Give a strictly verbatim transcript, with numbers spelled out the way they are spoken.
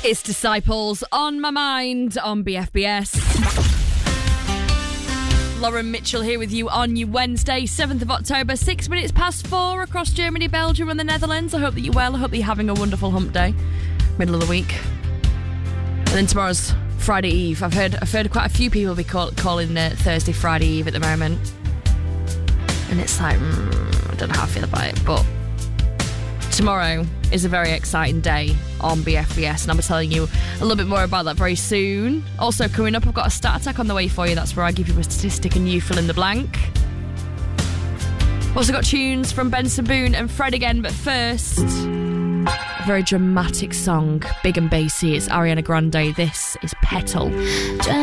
It's Disciples on my mind on B F B S. Lauren Mitchell here with you on your Wednesday, seventh of October, six minutes past four across Germany, Belgium and the Netherlands. I hope that you're well. I hope that you're having a wonderful hump day, middle of the week. And then tomorrow's Friday Eve. I've heard I've heard quite a few people be call, calling it Thursday, Friday Eve at the moment. And it's like, mm, I don't know how I feel about it, but tomorrow is a very exciting day on B F B S, and I'll be telling you a little bit more about that very soon. Also coming up, I've got a stat attack on the way for you. That's where I give you a statistic and you fill in the blank. Also got tunes from Benson Boone and Fred again, but first, a very dramatic song, big and bassy. It's Ariana Grande. This is Petal.